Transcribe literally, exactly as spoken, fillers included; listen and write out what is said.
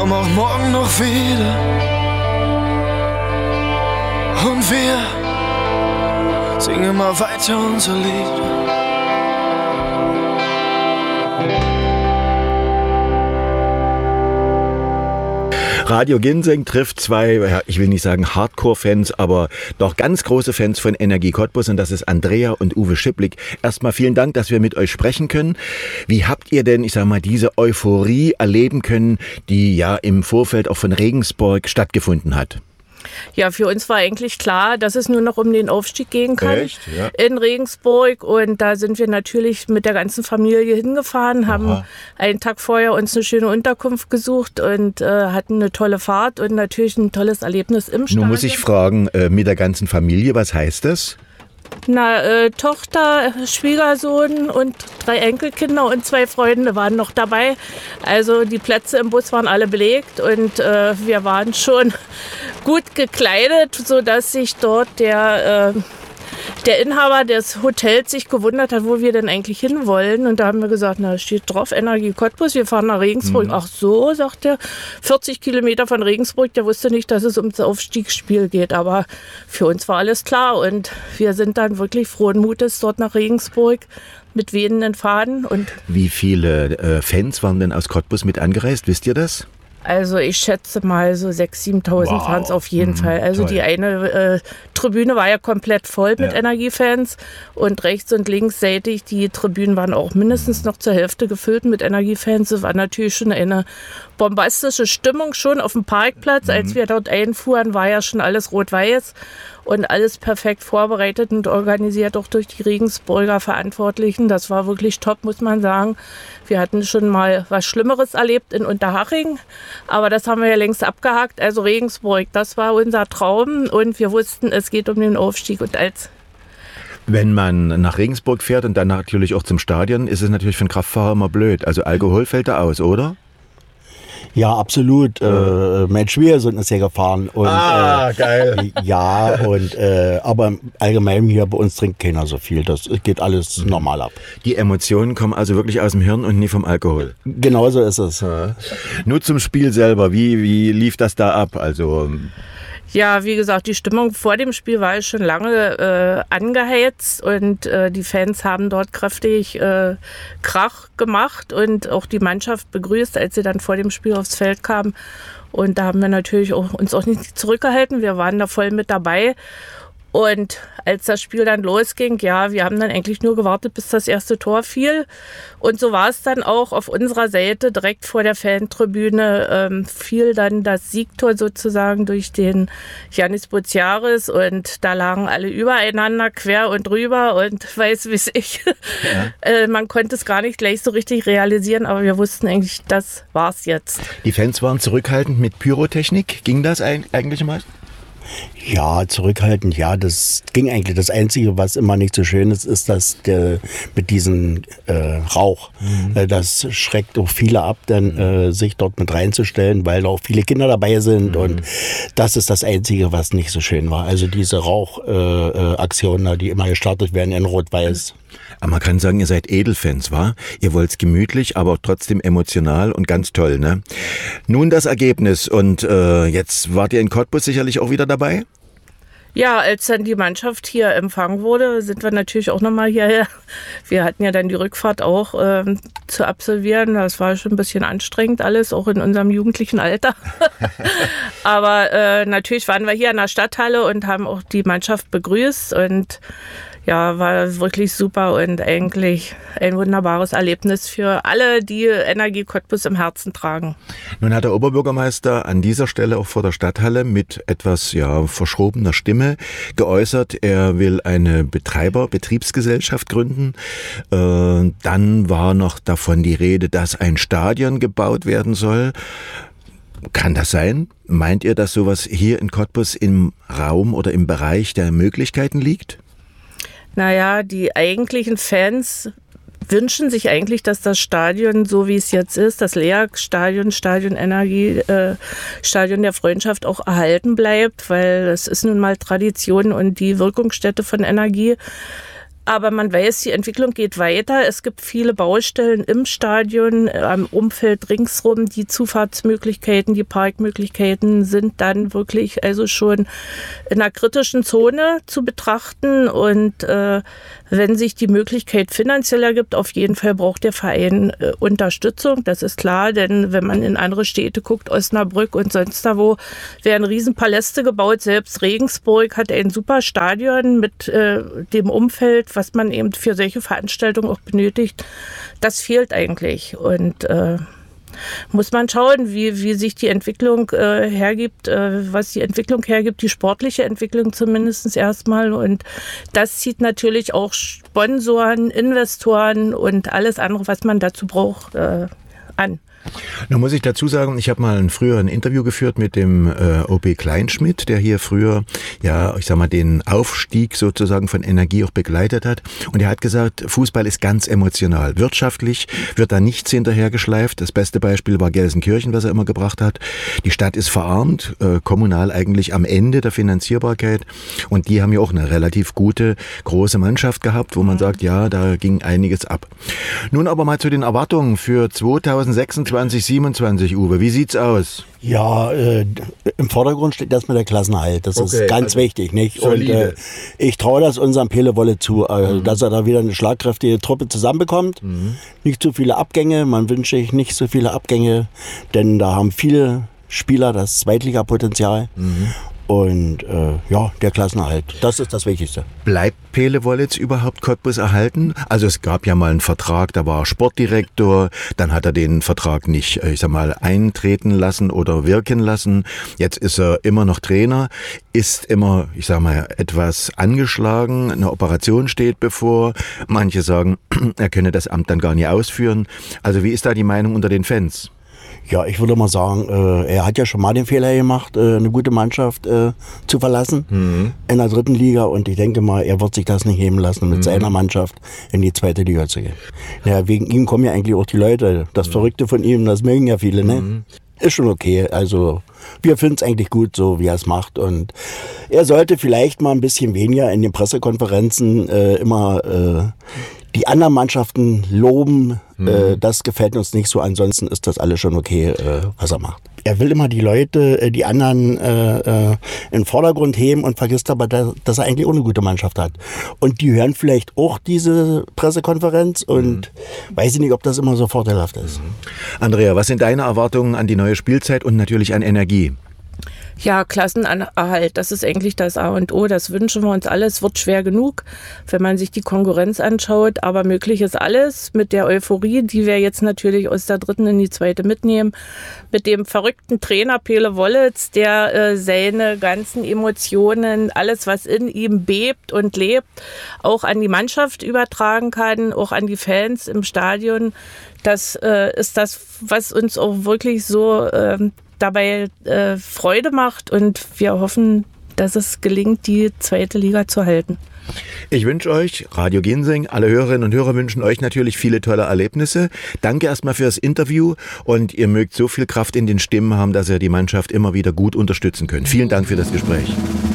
komm auch morgen noch wieder. Und wir singen immer weiter unser Lied. Radio Ginseng trifft zwei, ich will nicht sagen Hardcore-Fans, aber doch ganz große Fans von Energie Cottbus, und das ist Andrea und Uwe Schipplik. Erstmal vielen Dank, dass wir mit euch sprechen können. Wie habt ihr denn, ich sag mal, diese Euphorie erleben können, die ja im Vorfeld auch von Regensburg stattgefunden hat? Ja, für uns war eigentlich klar, dass es nur noch um den Aufstieg gehen kann. Echt? Ja. In Regensburg, und da sind wir natürlich mit der ganzen Familie hingefahren, haben Aha. einen Tag vorher uns eine schöne Unterkunft gesucht und äh, hatten eine tolle Fahrt und natürlich ein tolles Erlebnis im Stadion. Nun muss ich fragen, äh, mit der ganzen Familie, was heißt das? Na, äh, Tochter, Schwiegersohn und drei Enkelkinder und zwei Freunde waren noch dabei. Also die Plätze im Bus waren alle belegt und äh, wir waren schon gut gekleidet, sodass sich dort der, äh, der Inhaber des Hotels sich gewundert hat, wo wir denn eigentlich hinwollen. Und da haben wir gesagt, na, steht drauf, Energie Cottbus, wir fahren nach Regensburg. Mhm. Ach so, sagt er, vierzig Kilometer von Regensburg. Der wusste nicht, dass es ums Aufstiegsspiel geht. Aber für uns war alles klar. Und wir sind dann wirklich frohen Mutes dort nach Regensburg mit wehenden Fahnen. Und Wie viele äh, Fans waren denn aus Cottbus mit angereist, wisst ihr das? Also ich schätze mal so sechstausend, siebentausend Wow. waren es auf jeden Mhm, Fall. Also toll. die eine äh, Tribüne war ja komplett voll mit Ja. Energiefans und rechts und linksseitig die Tribünen waren auch mindestens noch zur Hälfte gefüllt mit Energiefans. Es war natürlich schon eine bombastische Stimmung schon auf dem Parkplatz. Mhm. Als wir dort einfuhren, war ja schon alles rot-weiß und alles perfekt vorbereitet und organisiert auch durch die Regensburger Verantwortlichen. Das war wirklich top, muss man sagen. Wir hatten schon mal was Schlimmeres erlebt in Unterhaching, aber das haben wir ja längst abgehakt. Also Regensburg, das war unser Traum und wir wussten, es geht um den Aufstieg. Und als Wenn man nach Regensburg fährt und dann natürlich auch zum Stadion, ist es natürlich für einen Kraftfahrer immer blöd. Also Alkohol fällt da aus, oder? Ja, absolut. Ja. Äh, Mensch, wir sind es ja gefahren. Und, Ah, äh, geil. Ja, und, äh, aber allgemein hier bei uns trinkt keiner so viel. Das geht alles mhm. normal ab. Die Emotionen kommen also wirklich aus dem Hirn und nie vom Alkohol. Genauso ist es. Ja. Nur zum Spiel selber. Wie, wie lief das da ab? Also Ja, wie gesagt, die Stimmung vor dem Spiel war schon lange äh, angeheizt und äh, die Fans haben dort kräftig äh, Krach gemacht und auch die Mannschaft begrüßt, als sie dann vor dem Spiel aufs Feld kam. Und da haben wir natürlich auch, uns auch nicht zurückgehalten. Wir waren da voll mit dabei. Und als das Spiel dann losging, ja, wir haben dann eigentlich nur gewartet, bis das erste Tor fiel. Und so war es dann auch auf unserer Seite, direkt vor der Fantribüne, ähm, fiel dann das Siegtor sozusagen durch den Janis Boutsiaris. Und da lagen alle übereinander, quer und drüber und weiß wie ich. Ja. äh, man konnte es gar nicht gleich so richtig realisieren, aber wir wussten eigentlich, das war's jetzt. Die Fans waren zurückhaltend mit Pyrotechnik. Ging das eigentlich mal? Ja, zurückhaltend, ja, das ging eigentlich. Das Einzige, was immer nicht so schön ist, ist, dass der mit diesem äh, Rauch, mhm. äh, das schreckt auch viele ab, dann äh, sich dort mit reinzustellen, weil auch viele Kinder dabei sind mhm. und das ist das Einzige, was nicht so schön war. Also diese Rauchaktionen, äh, die immer gestartet werden in Rot-Weiß. Aber man kann sagen, ihr seid Edelfans, wa? Ihr wollt's gemütlich, aber trotzdem emotional und ganz toll, ne? Nun das Ergebnis und äh, jetzt wart ihr in Cottbus sicherlich auch wieder dabei? Ja, als dann die Mannschaft hier empfangen wurde, sind wir natürlich auch nochmal hierher. Wir hatten ja dann die Rückfahrt auch ähm, zu absolvieren. Das war schon ein bisschen anstrengend alles, auch in unserem jugendlichen Alter. Aber äh, natürlich waren wir hier in der Stadthalle und haben auch die Mannschaft begrüßt und ja, war wirklich super und eigentlich ein wunderbares Erlebnis für alle, die Energie Cottbus im Herzen tragen. Nun hat der Oberbürgermeister an dieser Stelle auch vor der Stadthalle mit etwas ja, verschrobener Stimme geäußert, er will eine Betreiber-Betriebsgesellschaft gründen. Äh, dann war noch davon die Rede, dass ein Stadion gebaut werden soll. Kann das sein? Meint ihr, dass sowas hier in Cottbus im Raum oder im Bereich der Möglichkeiten liegt? Naja, die eigentlichen Fans wünschen sich eigentlich, dass das Stadion, so wie es jetzt ist, das Leag-Stadion, Stadion Energie, äh, Stadion der Freundschaft auch erhalten bleibt, weil es ist nun mal Tradition und die Wirkungsstätte von Energie. Aber man weiß, die Entwicklung geht weiter. Es gibt viele Baustellen im Stadion, am Umfeld ringsrum. Die Zufahrtsmöglichkeiten, die Parkmöglichkeiten sind dann wirklich also schon in einer kritischen Zone zu betrachten. Und äh, wenn sich die Möglichkeit finanziell ergibt, auf jeden Fall braucht der Verein äh, Unterstützung. Das ist klar, denn wenn man in andere Städte guckt, Osnabrück und sonst da wo, werden Riesenpaläste gebaut. Selbst Regensburg hat ein super Stadion mit äh, dem Umfeld, was man eben für solche Veranstaltungen auch benötigt. Das fehlt eigentlich. Und äh, muss man schauen, wie, wie sich die Entwicklung äh, hergibt, äh, was die Entwicklung hergibt, die sportliche Entwicklung zumindest erstmal. Und das zieht natürlich auch Sponsoren, Investoren und alles andere, was man dazu braucht, äh, an. Da muss ich dazu sagen, ich habe mal ein früher ein Interview geführt mit dem äh, O P Kleinschmidt, der hier früher, ja, ich sag mal, den Aufstieg sozusagen von Energie auch begleitet hat. Und er hat gesagt, Fußball ist ganz emotional. Wirtschaftlich wird da nichts hinterhergeschleift. Das beste Beispiel war Gelsenkirchen, was er immer gebracht hat. Die Stadt ist verarmt, äh, kommunal eigentlich am Ende der Finanzierbarkeit. Und die haben ja auch eine relativ gute, große Mannschaft gehabt, wo man sagt, ja, da ging einiges ab. Nun aber mal zu den Erwartungen für zweitausendsechsundzwanzig, siebenundzwanzig, Uwe. Wie sieht's aus? Ja, äh, im Vordergrund steht erstmal der Klassenerhalt. Das Okay, ist ganz also wichtig, nicht? solide. Und äh, ich traue das unserem Pele-Wolle zu, äh, Mhm. dass er da wieder eine schlagkräftige Truppe zusammenbekommt. Nicht zu viele Abgänge, man wünscht sich nicht so viele Abgänge, denn da haben viele Spieler das Zweitligapotenzial. Und äh, ja, der Klassenerhalt, das ist das Wichtigste. Bleibt Pele Wollitz überhaupt Cottbus erhalten? Also es gab ja mal einen Vertrag, da war er Sportdirektor, dann hat er den Vertrag nicht, ich sag mal, eintreten lassen oder wirken lassen. Jetzt ist er immer noch Trainer, ist immer, ich sag mal, etwas angeschlagen, eine Operation steht bevor. Manche sagen, er könne das Amt dann gar nicht ausführen. Also wie ist da die Meinung unter den Fans? Ja, ich würde mal sagen, äh, er hat ja schon mal den Fehler gemacht, äh, eine gute Mannschaft äh, zu verlassen Mhm. in der dritten Liga. Und ich denke mal, er wird sich das nicht heben lassen, mit Mhm. seiner Mannschaft in die zweite Liga zu gehen. Ja, wegen ihm kommen ja eigentlich auch die Leute. Das Verrückte von ihm, das mögen ja viele, ne? Mhm. Ist schon okay. Also wir finden es eigentlich gut, so wie er es macht. Und er sollte vielleicht mal ein bisschen weniger in den Pressekonferenzen äh, immer äh, die anderen Mannschaften loben. Mhm. Äh, das gefällt uns nicht so. Ansonsten ist das alles schon okay, äh, was er macht. Er will immer die Leute, äh, die anderen äh, äh, in den Vordergrund heben und vergisst aber, dass, dass er eigentlich auch eine gute Mannschaft hat. Und die hören vielleicht auch diese Pressekonferenz und mhm. weiß ich nicht, ob das immer so vorteilhaft ist. Andrea, was sind deine Erwartungen an die neue Spielzeit und natürlich an Energie? Ja, Klassenerhalt, das ist eigentlich das A und O. Das wünschen wir uns alles. Wird schwer genug, wenn man sich die Konkurrenz anschaut. Aber möglich ist alles mit der Euphorie, die wir jetzt natürlich aus der dritten in die zweite mitnehmen. Mit dem verrückten Trainer Pele Wollitz, der äh, seine ganzen Emotionen, alles was in ihm bebt und lebt, auch an die Mannschaft übertragen kann, auch an die Fans im Stadion. Das äh, ist das, was uns auch wirklich so äh, dabei äh, Freude macht und wir hoffen, dass es gelingt, die zweite Liga zu halten. Ich wünsche euch, Radio Ginseng, alle Hörerinnen und Hörer wünschen euch natürlich viele tolle Erlebnisse. Danke erstmal für das Interview und ihr mögt so viel Kraft in den Stimmen haben, dass ihr die Mannschaft immer wieder gut unterstützen könnt. Vielen Dank für das Gespräch.